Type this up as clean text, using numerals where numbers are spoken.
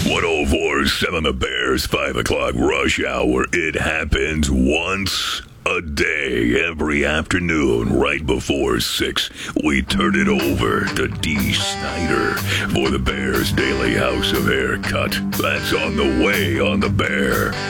1047 The Bears, 5 o'clock rush hour. It happens once a day, every afternoon, right before 6. We turn it over to D. Snyder for the Bears Daily House of Haircut. That's on the way on the Bear.